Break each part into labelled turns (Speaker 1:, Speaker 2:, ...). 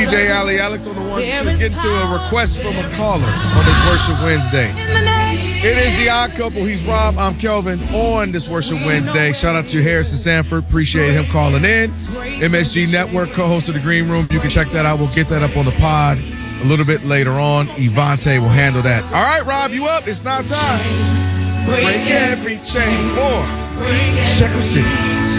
Speaker 1: DJ Ali Alex on the 1 2. Getting to a request from a caller on this Worship Wednesday. It is the Odd Couple. He's Rob. I'm Kelvin on this Worship Wednesday. Shout out to Harrison Sanford. Appreciate him calling in. MSG Network, co-host of The Green Room. You can check that out. We'll get that up on the pod a little bit later on. Ivante will handle that. All right, Rob, you up? It's now time. Break every chain for Shekel City.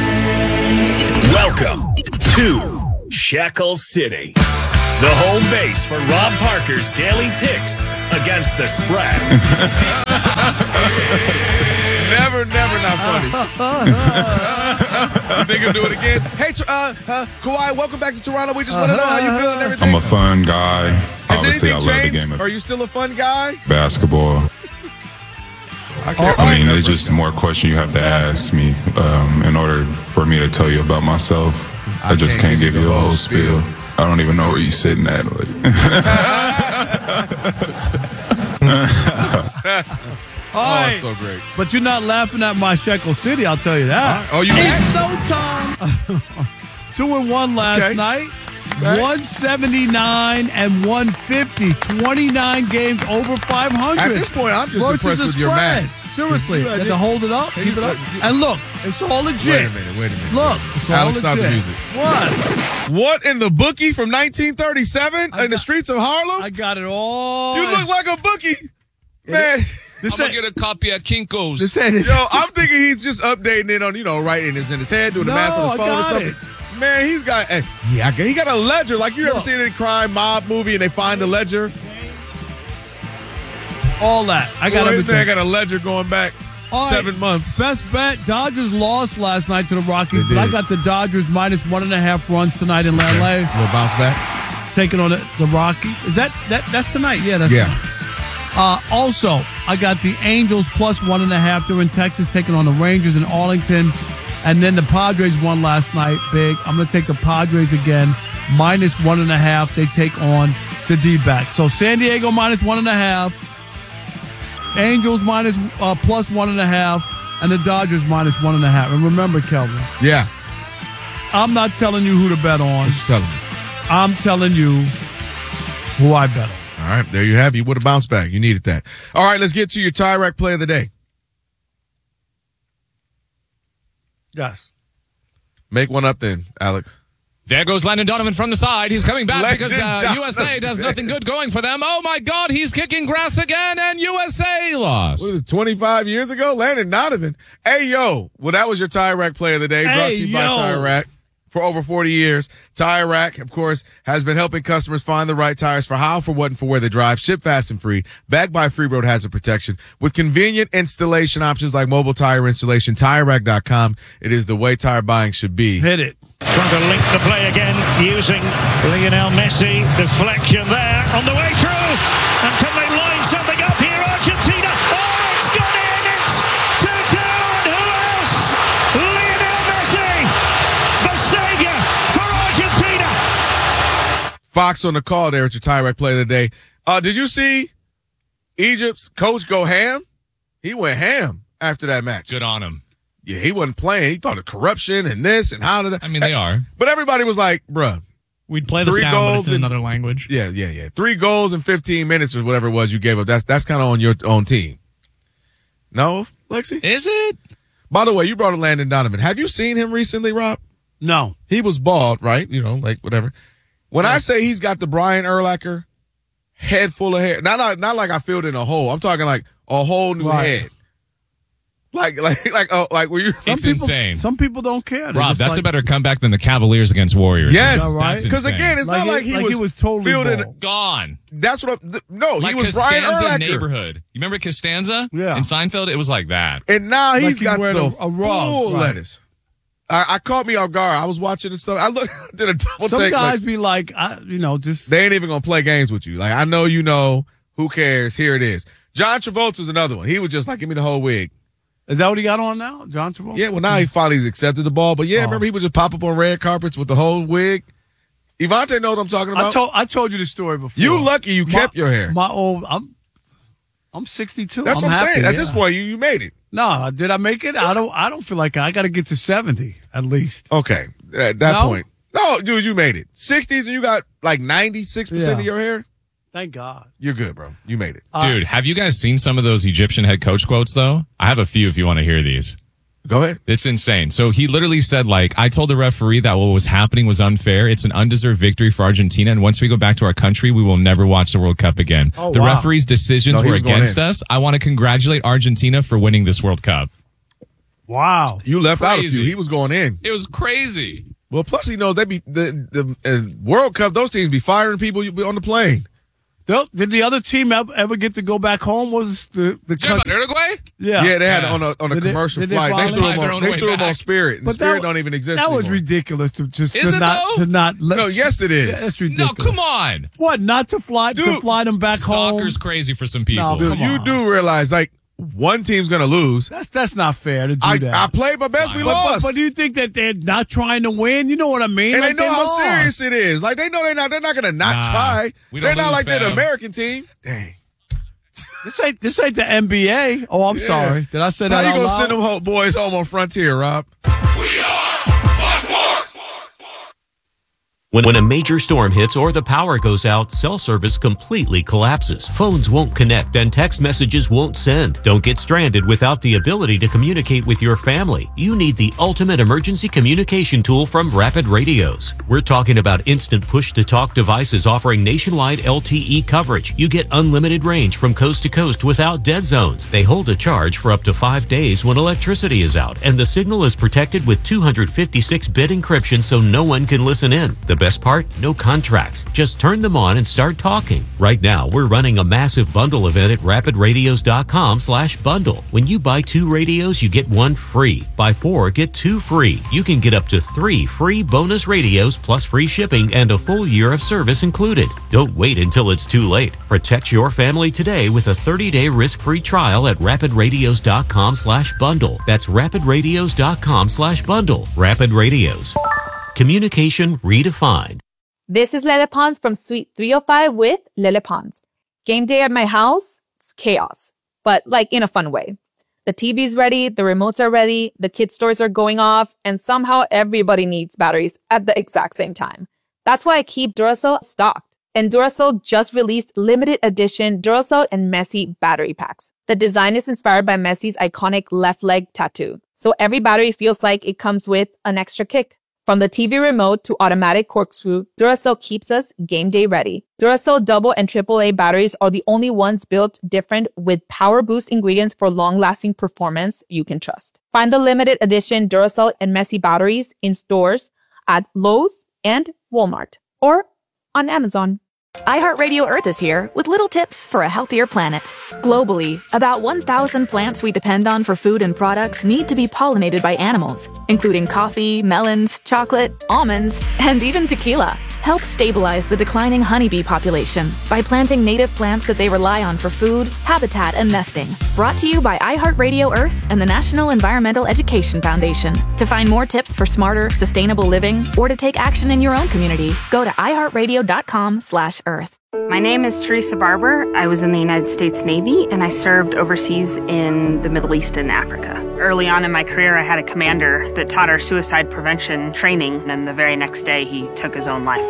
Speaker 2: Welcome to Shekel City, the home base for Rob Parker's daily picks against the spread.
Speaker 1: Never not funny. You think he'll do it again? Hey, Kawhi, welcome back to Toronto. We just want to know how you feeling and everything.
Speaker 3: I'm a fun guy.
Speaker 1: Has
Speaker 3: Obviously,
Speaker 1: anything
Speaker 3: I love the
Speaker 1: changed?
Speaker 3: game of
Speaker 1: Are you still a fun guy?
Speaker 3: basketball. I mean, it's just more question you have to ask me in order for me to tell you about myself. I just can't give you the whole spiel. I don't even know where you're sitting at.
Speaker 1: Oh, so great.
Speaker 4: But you're not laughing at my Shekel City, I'll tell you that.
Speaker 1: Oh, you
Speaker 4: It's no time. 2-1 last night.
Speaker 1: Okay.
Speaker 4: 179 and 150. 29 games over 500.
Speaker 1: At this point, I'm just
Speaker 4: Versus
Speaker 1: impressed
Speaker 4: the
Speaker 1: with your
Speaker 4: spread.
Speaker 1: math.
Speaker 4: Seriously, you had to hold it up, keep it up. And look, it's all legit.
Speaker 1: Wait a minute.
Speaker 4: Look, it's all
Speaker 1: Alex,
Speaker 4: legit.
Speaker 1: stop the music.
Speaker 4: What?
Speaker 1: What in the bookie from 1937 in the streets of Harlem?
Speaker 4: I got it all.
Speaker 1: You look like a bookie. Man.
Speaker 5: I'm going to get a copy of Kinko's.
Speaker 1: Yo, I'm thinking he's just updating it on, writing this in his head, doing the math on his phone or something. Man, he got a ledger. Like you ever seen any crime mob movie and they find the ledger?
Speaker 4: All that. I got everything.
Speaker 1: I got a ledger going back 7 months.
Speaker 4: Best bet. Dodgers lost last night to the Rockies, but I got the Dodgers minus 1.5 runs tonight in LA.
Speaker 1: We'll bounce back.
Speaker 4: Taking on the Rockies. Is that's tonight? Yeah, that's tonight. Also, I got the Angels plus 1.5. They're in Texas taking on the Rangers in Arlington. And then the Padres won last night, big. I'm going to take the Padres again, minus 1.5. They take on the D-backs. So San Diego minus 1.5. Angels plus 1.5. And the Dodgers minus 1.5. And remember, Kelvin.
Speaker 1: Yeah.
Speaker 4: I'm not telling you who to bet on.
Speaker 1: What you telling me?
Speaker 4: I'm telling you who I bet on.
Speaker 1: All right, there you have it. You would have bounced back. You needed that. All right, let's get to your tie-rack play of the day.
Speaker 4: Yes.
Speaker 1: Make one up then, Alex.
Speaker 5: There goes Landon Donovan from the side. He's coming back because
Speaker 1: Donovan.
Speaker 5: USA does nothing good going for them. Oh, my God, he's kicking grass again, and USA lost.
Speaker 1: What was it, 25 years ago? Landon Donovan. Hey, yo. Well, that was your tie-rack play of the day, brought to you by Tire Rack. For over 40 years, Tire Rack, of course, has been helping customers find the right tires for how, for what, and for where they drive. Ship fast and free. Backed by Free Road Hazard Protection. With convenient installation options like mobile tire installation. TireRack.com. It is the way tire buying should be.
Speaker 4: Hit it.
Speaker 6: Trying to link the play again using Lionel Messi. Deflection there on the way through. And can they line something up here? Argentina. Oh, it's gone in. It's 2-2. And who else? Lionel Messi. The savior for Argentina.
Speaker 1: Fox on the call there at your Tire Rack play of the day. Did you see Egypt's coach go ham? He went ham after that match.
Speaker 5: Good on him.
Speaker 1: Yeah, he wasn't playing. He thought of corruption and this and how did that.
Speaker 5: I mean, they are.
Speaker 1: But everybody was like, bruh.
Speaker 7: We'd play the
Speaker 1: 3
Speaker 7: sound, but
Speaker 1: goals
Speaker 7: it's in another language.
Speaker 1: Yeah. 3 goals in 15 minutes or whatever it was you gave up. That's kind of on your own team. No, Lexi?
Speaker 5: Is it?
Speaker 1: By the way, you brought up Landon Donovan. Have you seen him recently, Rob?
Speaker 4: No.
Speaker 1: He was bald, right? Like whatever. When I say he's got the Brian Urlacher head full of hair, not like I filled in a hole. I'm talking like a whole new head. Like were you?
Speaker 5: It's insane.
Speaker 4: Some people don't care.
Speaker 5: Rob, that's a better comeback than the Cavaliers against Warriors.
Speaker 1: Yes,
Speaker 4: right?
Speaker 1: Because again, it's not like he was
Speaker 4: totally
Speaker 1: fielding.
Speaker 5: Gone.
Speaker 1: That's what. No,
Speaker 5: Like
Speaker 1: he was Brian
Speaker 5: Costanza
Speaker 1: Urlacher.
Speaker 5: Neighborhood. You remember Costanza?
Speaker 4: Yeah.
Speaker 5: In Seinfeld, it was like that.
Speaker 1: And now he's
Speaker 4: Like he's
Speaker 1: got
Speaker 4: wearing
Speaker 1: the
Speaker 4: a rug,
Speaker 1: full
Speaker 4: right.
Speaker 1: lettuce. I caught me off guard. I was watching and stuff. I did a double
Speaker 4: Some
Speaker 1: take.
Speaker 4: guys be like, just.
Speaker 1: They ain't even gonna play games with you. Like I know you know. Who cares? Here it is. John Travolta's another one. He was just like, give me the whole wig.
Speaker 4: Is that what he got on now, John Travolta?
Speaker 1: Yeah, well, now he finally accepted the ball. But yeah, remember he would just pop up on red carpets with the whole wig. Ivante knows what I'm talking about.
Speaker 4: I told you the story before.
Speaker 1: You lucky you kept your hair.
Speaker 4: I'm 62.
Speaker 1: That's what I'm
Speaker 4: happy,
Speaker 1: saying. At
Speaker 4: yeah.
Speaker 1: this point, you made it.
Speaker 4: No, did I make it? I don't feel like I got to get to 70 at least.
Speaker 1: Okay, at that point. No, dude, you made it. 60s and you got like 96% of your hair?
Speaker 4: Thank God.
Speaker 1: You're good, bro. You made it.
Speaker 5: Dude, have you guys seen some of those Egyptian head coach quotes, though? I have a few if you want to hear these.
Speaker 1: Go ahead.
Speaker 5: It's insane. So he literally said, like, I told the referee that what was happening was unfair. It's an undeserved victory for Argentina. And once we go back to our country, we will never watch the World Cup again. The referee's decisions were against us. I want to congratulate Argentina for winning this World Cup.
Speaker 4: Wow.
Speaker 1: You left out a few. He was going in.
Speaker 5: It was crazy.
Speaker 1: Well, plus he knows they be the World Cup, those teams be firing people on the plane.
Speaker 4: Did the other team ever get to go back home? Was the
Speaker 5: country? Uruguay?
Speaker 1: Yeah, they had it on a commercial flight. They threw them on Spirit, and Spirit don't even exist anymore.
Speaker 4: That was ridiculous to just
Speaker 1: No, yes, it is.
Speaker 4: Yeah, that's ridiculous.
Speaker 5: No, come on.
Speaker 4: What? Not to fly them back home?
Speaker 5: Soccer's crazy for some people.
Speaker 4: No,
Speaker 1: dude, you do realize like one team's gonna lose.
Speaker 4: That's not fair to do that.
Speaker 1: I played my best. We lost.
Speaker 4: But do you think that they're not trying to win? You know what I mean?
Speaker 1: And
Speaker 4: like
Speaker 1: they know how serious it is. Like they know they're not gonna try. They're not like they're the American team. Dang.
Speaker 4: This ain't the NBA. Oh, I'm sorry. Did I say that?
Speaker 1: How you
Speaker 4: gonna
Speaker 1: send them boys home on Frontier, Rob?
Speaker 7: When a major storm hits or the power goes out, cell service completely collapses. Phones won't connect and text messages won't send. Don't get stranded without the ability to communicate with your family. You need the ultimate emergency communication tool from Rapid Radios. We're talking about instant push-to-talk devices offering nationwide LTE coverage. You get unlimited range from coast to coast without dead zones. They hold a charge for up to 5 days when electricity is out, and the signal is protected with 256-bit encryption so no one can listen in. The best part? No contracts. Just turn them on and start talking. Right now, we're running a massive bundle event at rapidradios.com/bundle. When you buy 2 radios, you get 1 free. Buy 4, get 2 free. You can get up to 3 free bonus radios plus free shipping and a full year of service included. Don't wait until it's too late. Protect your family today with a 30-day risk-free trial at rapidradios.com/bundle. That's rapidradios.com/bundle. Rapid Radios. Communication redefined.
Speaker 8: This is Lele Pons from Suite 305 with Lele Pons. Game day at my house, it's chaos, but like in a fun way. The TV's ready, the remotes are ready, the kids' stores are going off, and somehow everybody needs batteries at the exact same time. That's why I keep Duracell stocked. And Duracell just released limited edition Duracell and Messi battery packs. The design is inspired by Messi's iconic left leg tattoo. So every battery feels like it comes with an extra kick. From the TV remote to automatic corkscrew, Duracell keeps us game day ready. Duracell double and AAA batteries are the only ones built different with power boost ingredients for long-lasting performance you can trust. Find the limited edition Duracell and Messi batteries in stores at Lowe's and Walmart or on Amazon.
Speaker 9: iHeartRadio Earth is here with little tips for a healthier planet. Globally, about 1,000 plants we depend on for food and products need to be pollinated by animals, including coffee, melons, chocolate, almonds, and even tequila. Help stabilize the declining honeybee population by planting native plants that they rely on for food, habitat, and nesting. Brought to you by iHeartRadio Earth and the National Environmental Education Foundation. To find more tips for smarter, sustainable living or to take action in your own community, go to iHeartRadio.com/Earth.
Speaker 10: My name is Teresa Barber. I was in the United States Navy and I served overseas in the Middle East and Africa. Early on in my career, I had a commander that taught our suicide prevention training, and the very next day he took his own life.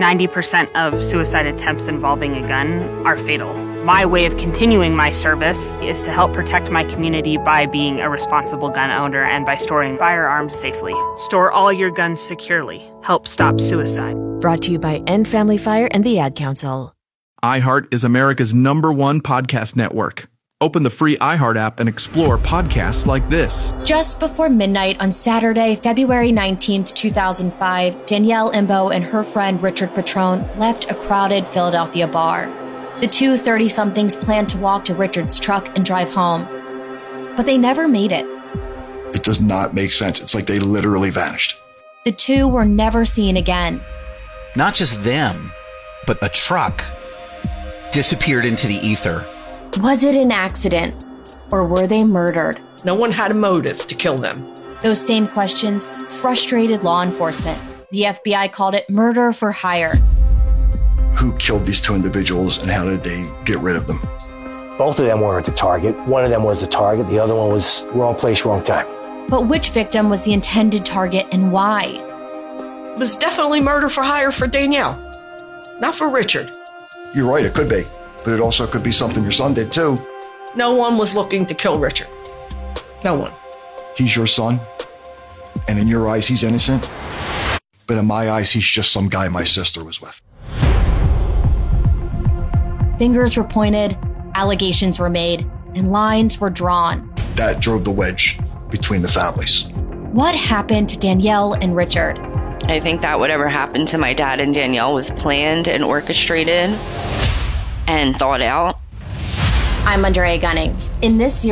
Speaker 10: 90% of suicide attempts involving a gun are fatal. My way of continuing my service is to help protect my community by being a responsible gun owner and by storing firearms safely. Store all your guns securely. Help stop suicide.
Speaker 9: Brought to you by End Family Fire and the Ad Council.
Speaker 11: iHeart is America's #1 podcast network. Open the free iHeart app and explore podcasts like this.
Speaker 12: Just before midnight on Saturday, February 19th, 2005, Danielle Imbo and her friend Richard Petrone left a crowded Philadelphia bar. The two 30-somethings planned to walk to Richard's truck and drive home, but they never made it.
Speaker 13: It does not make sense. It's like they literally vanished.
Speaker 12: The two were never seen again.
Speaker 14: Not just them, but a truck disappeared into the ether.
Speaker 12: Was it an accident, or were they murdered?
Speaker 15: No one had a motive to kill them.
Speaker 12: Those same questions frustrated law enforcement. The FBI called it murder for hire.
Speaker 13: Who killed these two individuals and how did they get rid of them?
Speaker 16: Both of them weren't the target. One of them was the target. The other one was wrong place, wrong time.
Speaker 12: But which victim was the intended target and why?
Speaker 15: It was definitely murder for hire for Danielle, not for Richard.
Speaker 13: You're right, it could be. But it also could be something your son did too.
Speaker 15: No one was looking to kill Richard. No one.
Speaker 13: He's your son, and in your eyes, he's innocent. But in my eyes, he's just some guy my sister was with.
Speaker 12: Fingers were pointed, allegations were made, and lines were drawn.
Speaker 13: That drove the wedge between the families.
Speaker 12: What happened to Danielle and Richard?
Speaker 17: I think that whatever happened to my dad and Danielle was planned and orchestrated and thought out.
Speaker 12: I'm Andrea Gunning. In this series,